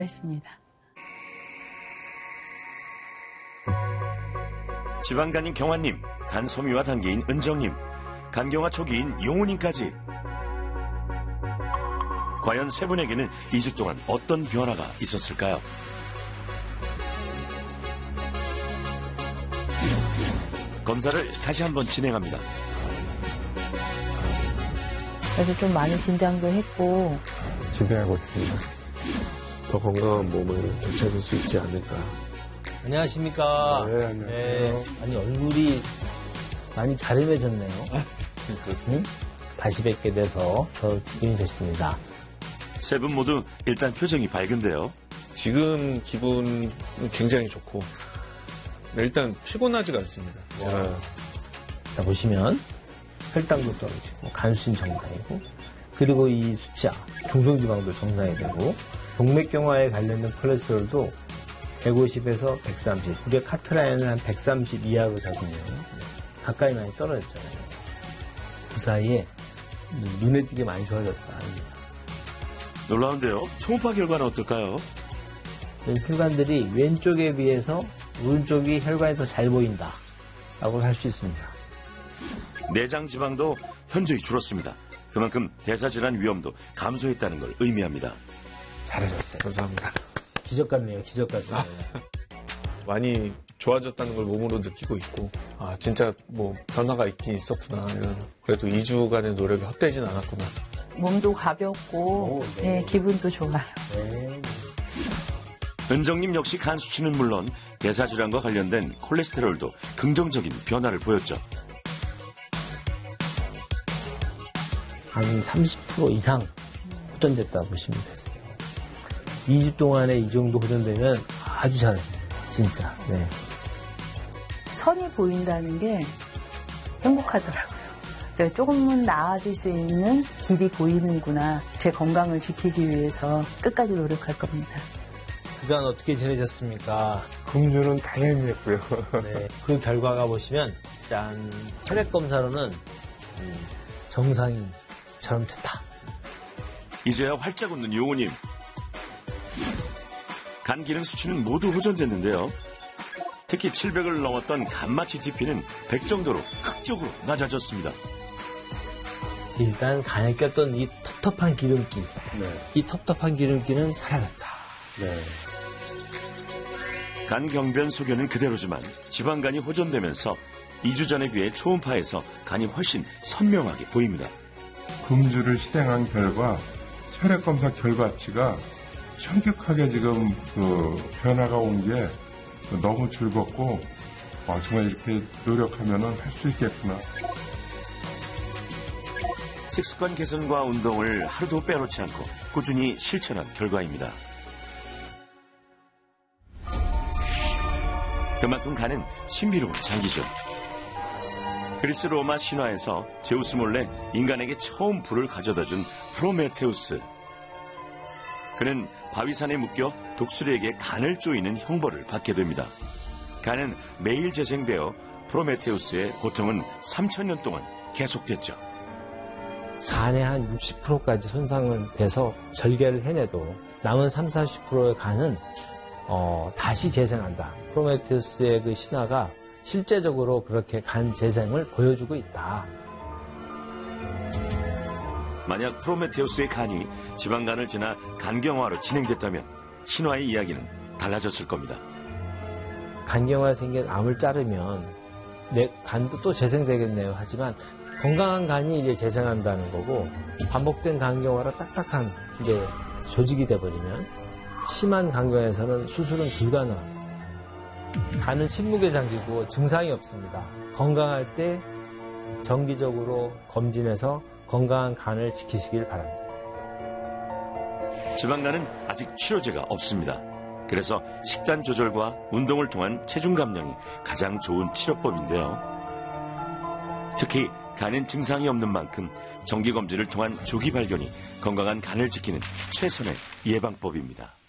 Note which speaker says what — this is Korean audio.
Speaker 1: 했습니다.
Speaker 2: 지방간인 경화님, 간소미와 단계인 은정님, 간경화 초기인 용우님까지. 과연 세 분에게는 2주 동안 어떤 변화가 있었을까요? 검사를 다시 한번 진행합니다.
Speaker 1: 그래서 좀 많이 긴장도 했고.
Speaker 3: 기대하고 있습니다. 더 건강한 몸을 되찾을 수 있지 않을까.
Speaker 4: 안녕하십니까.
Speaker 3: 네, 안녕하세요.
Speaker 4: 네. 아니, 얼굴이 많이 갸름해졌네요. 그렇습니다. 다시 뵙게 돼서 더 기분이 좋습니다.
Speaker 2: 세 분 모두 일단 표정이 밝은데요.
Speaker 3: 지금 기분은 굉장히 좋고, 일단 피곤하지가 않습니다.
Speaker 4: 자, 보시면 혈당도 떨어지고 간수는 정상이고, 그리고 이 수치야 중성지방도 정상이 되고, 동맥경화에 관련된 콜레스테롤도 150에서 130, 우리가 카트라인은 한 130 이하로 잡으면 가까이 많이 떨어졌잖아요. 그 사이에 눈에 띄게 많이 좋아졌다.
Speaker 2: 놀라운데요. 초음파 결과는 어떨까요?
Speaker 4: 혈관들이 왼쪽에 비해서 오른쪽이 혈관이 더 잘 보인다 라고 할 수 있습니다.
Speaker 2: 내장 지방도 현저히 줄었습니다. 그만큼 대사질환 위험도 감소했다는 걸 의미합니다.
Speaker 3: 잘하셨어요. 감사합니다.
Speaker 4: 기적 같네요. 기적 같네요.
Speaker 3: 많이 좋아졌다는 걸 몸으로 느끼고 있고, 진짜 뭐 변화가 있긴 있었구나. 이런. 그래도 2주간의 노력이 헛되진 않았구나.
Speaker 1: 몸도 가볍고 네, 기분도 좋아요.
Speaker 4: 네.
Speaker 2: 은정님 역시 간 수치는 물론 대사질환과 관련된 콜레스테롤도 긍정적인 변화를 보였죠.
Speaker 4: 한 30% 이상 호전됐다 보시면 되세요. 2주 동안에 이 정도 호전되면 아주 잘하십니다. 진짜. 네.
Speaker 1: 선이 보인다는 게 행복하더라고요. 그러니까 조금은 나아질 수 있는 길이 보이는구나. 제 건강을 지키기 위해서 끝까지 노력할 겁니다.
Speaker 4: 그간 어떻게 지내셨습니까?
Speaker 3: 금주는 당연히 했고요.
Speaker 4: 네. 그 결과가 보시면 짠. 혈액 검사로는 정상인처럼 됐다.
Speaker 2: 이제야 활짝 웃는 용우님. 간 기능 수치는 모두 호전됐는데요. 특히 700을 넘었던 간마 GTP는 100 정도로 극적으로 낮아졌습니다.
Speaker 4: 일단 간에 꼈던 이 텁텁한 기름기, 이 텁텁한 기름기는 사라졌다.
Speaker 3: 네.
Speaker 2: 간 경변 소견은 그대로지만 지방간이 호전되면서 2주 전에 비해 초음파에서 간이 훨씬 선명하게 보입니다.
Speaker 5: 금주를 실행한 결과 혈액검사 결과치가 현격하게 지금 변화가 온 게 너무 즐겁고 정말 이렇게 노력하면 할 수 있겠구나.
Speaker 2: 식습관 개선과 운동을 하루도 빼놓지 않고 꾸준히 실천한 결과입니다. 그만큼 간은 신비로운 장기죠. 그리스 로마 신화에서 제우스 몰래 인간에게 처음 불을 가져다준 프로메테우스. 그는 바위산에 묶여 독수리에게 간을 쪼이는 형벌을 받게 됩니다. 간은 매일 재생되어 프로메테우스의 고통은 3000년 동안 계속됐죠.
Speaker 4: 간의 한 60%까지 손상을 돼서 절개를 해내도 남은 30-40%의 간은 다시 재생한다. 프로메테우스의 그 신화가 실제적으로 그렇게 간 재생을 보여주고 있다.
Speaker 2: 만약 프로메테우스의 간이 지방간을 지나 간경화로 진행됐다면 신화의 이야기는 달라졌을 겁니다.
Speaker 4: 간경화에 생긴 암을 자르면 내 간도 또 재생되겠네요. 하지만 건강한 간이 이제 재생한다는 거고, 반복된 간경화로 딱딱한 이제 조직이 돼버리면 심한 간경화에서는 수술은 불가능합니다. 간은 침묵의 장기고 증상이 없습니다. 건강할 때 정기적으로 검진해서 건강한 간을 지키시길 바랍니다.
Speaker 2: 지방간은 아직 치료제가 없습니다. 그래서 식단 조절과 운동을 통한 체중 감량이 가장 좋은 치료법인데요. 특히 간엔 증상이 없는 만큼 정기검진을 통한 조기 발견이 건강한 간을 지키는 최선의 예방법입니다.